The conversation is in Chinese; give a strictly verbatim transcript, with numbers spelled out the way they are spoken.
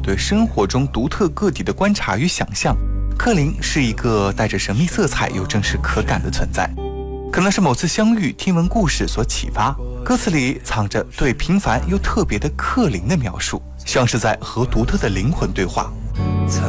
对生活中独特个体的观察与想象。克林是一个带着神秘色彩又真实可感的存在，可能是某次相遇听闻故事所启发，歌词里藏着对平凡又特别的克林的描述，像是在和独特的灵魂对话。